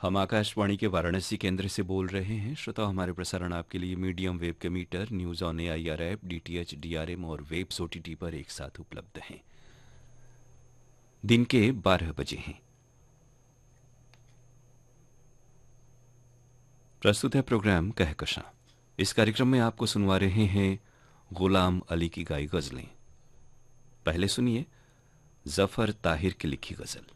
हम आकाशवाणी के वाराणसी केंद्र से बोल रहे हैं। श्रोताओं, हमारे प्रसारण आपके लिए मीडियम वेव के metre, news on AIR app, DTH, DRM और वेब्स ओटीटी पर एक साथ उपलब्ध हैं। दिन के 12 बजे हैं। प्रस्तुत है प्रोग्राम कहकशां। इस कार्यक्रम में आपको सुनवा रहे हैं गुलाम अली की गाई गजलें। पहले सुनिए जफर ताहिर की लिखी गजल।